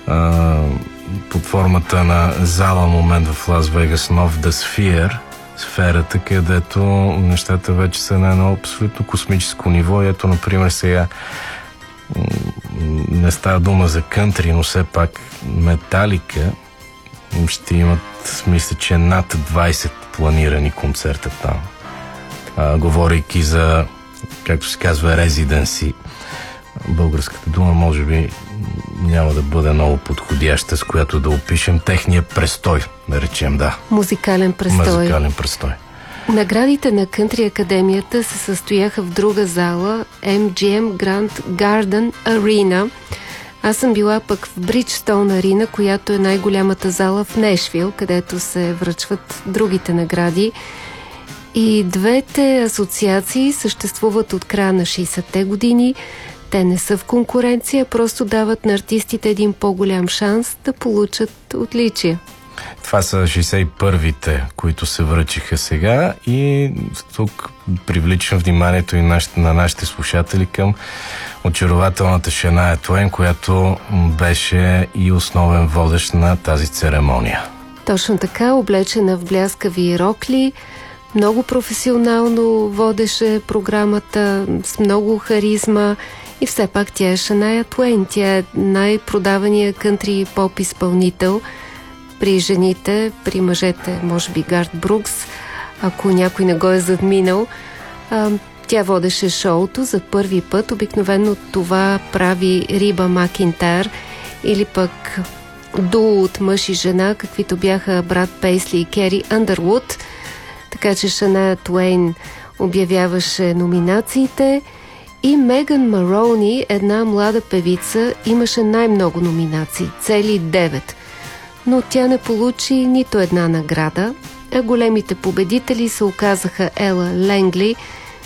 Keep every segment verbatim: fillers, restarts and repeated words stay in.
а, под формата на зала момент в Лас Вегас, нов The Sphere, сферата, където нещата вече са на едно абсолютно космическо ниво. И ето, например, сега не става дума за кънтри, но все пак Металика ще имат, мисля, че над двайсет планирани концерта там. А, говорейки за, както се казва, резиденси. Българската дума може би няма да бъде много подходяща, с която да опишем техния престой, да речем, да. Музикален престой. Музикален престой. Наградите на Кънтри Академията се състояха в друга зала, Ем Джи Ем Grand Garden Arena. Аз съм била пък в Бриджстоун Арена, която е най-голямата зала в Нешвил, където се връчват другите награди. И двете асоциации съществуват от края на шейсетте години. Те не са в конкуренция, просто дават на артистите един по-голям шанс да получат отличия. Това са шейсет и първите, които се връчиха сега, и тук привличам вниманието и на нашите слушатели към очарователната Шания Туейн, която беше и основен водещ на тази церемония. Точно така, облечена в бляскави рокли, много професионално водеше програмата, с много харизма, и все пак тя е Шания Туейн. Тя е най-продавания кънтри поп изпълнител при жените, при мъжете, може би Гарт Брукс, ако някой не го е задминал. А, тя водеше шоуто за първи път. Обикновено това прави Риба Макинтайр или пък дуо от мъж и жена, каквито бяха Брад Пейсли и Кери Андървуд. Така че Шания Туейн обявяваше номинациите и Меган Марони, една млада певица, имаше най-много номинации, цели девет. Но тя не получи нито една награда, а големите победители се оказаха Ела Ленгли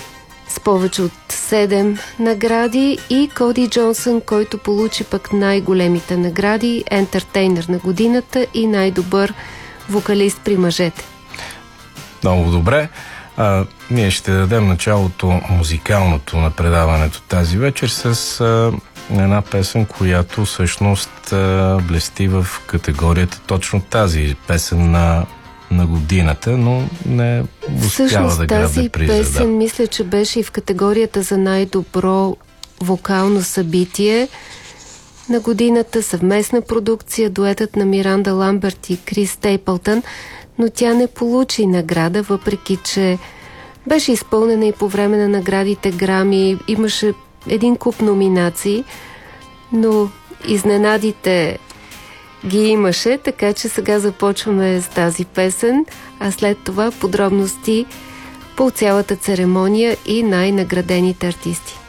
с повече от седем награди и Коди Джонсън, който получи пък най-големите награди, ентертейнер на годината и най-добър вокалист при мъжете. Много добре. А, ние ще дадем началото музикалното на предаването тази вечер с а, една песен, която всъщност а, блести в категорията точно тази песен на, на годината, но не успява да грабне приза. Тази песен, да, мисля, че беше и в категорията за най-добро вокално събитие на годината, съвместна продукция, дуетът на Миранда Ламберт и Крис Стейпълтън, но тя не получи награда, въпреки че беше изпълнена и по време на наградите Грами, имаше един куп номинации, но изненадите ги имаше, така че сега започваме с тази песен, а след това подробности по цялата церемония и най-наградените артисти.